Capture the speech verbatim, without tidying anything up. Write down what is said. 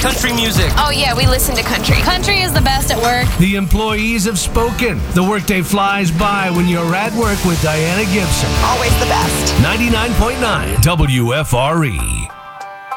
country music. Oh, yeah, we listen to country. Country is the best at work. The employees have spoken. The workday flies by when you're at work with Diana Gibson. Always the best. ninety-nine point nine W F R E.